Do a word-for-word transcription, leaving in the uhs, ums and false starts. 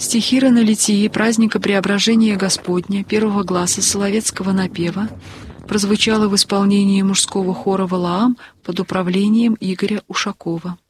Стихира на литии праздника Преображения Господня первого гласа Соловецкого напева прозвучало в исполнении мужского хора «Валаам» под управлением Игоря Ушакова.